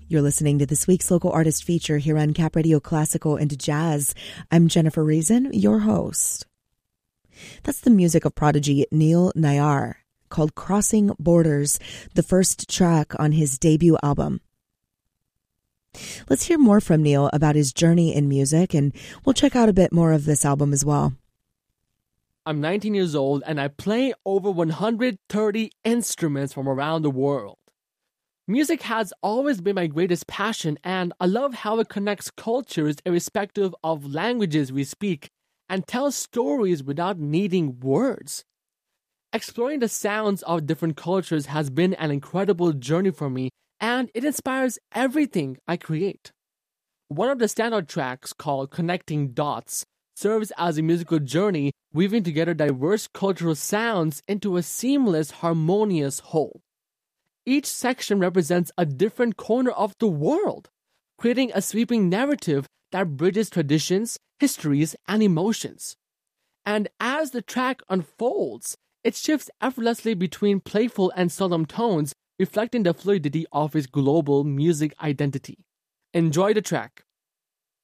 You're listening to this week's local artist feature here on Cap Radio Classical and Jazz. I'm Jennifer Reason, your host. That's the music of prodigy Neil Nayar, called Crossing Borders, the first track on his debut album. Let's hear more from Neil about his journey in music, and we'll check out a bit more of this album as well. I'm 19 years old and I play over 130 instruments from around the world. Music has always been my greatest passion, and I love how it connects cultures irrespective of languages we speak and tells stories without needing words. Exploring the sounds of different cultures has been an incredible journey for me, and it inspires everything I create. One of the standout tracks, called Connecting Dots, serves as a musical journey, weaving together diverse cultural sounds into a seamless, harmonious whole. Each section represents a different corner of the world, creating a sweeping narrative that bridges traditions, histories, and emotions. And as the track unfolds, it shifts effortlessly between playful and solemn tones, reflecting the fluidity of his global music identity. Enjoy the track.